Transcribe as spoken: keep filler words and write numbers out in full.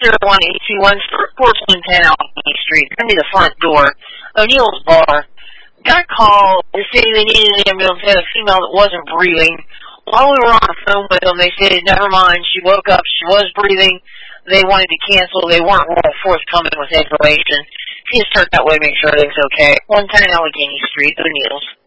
zero one eight two one, fourteen ten Allegheny Street. Send me the front door. O'Neill's Bar. Got a call. They say they needed an ambulance. They had a female that wasn't breathing. While we were on the phone with them, they said, never mind. She woke up. She was breathing. They wanted to cancel. They weren't real forthcoming with information. If you start that way, make sure everything's okay. one ten Allegheny Street, O'Neill's.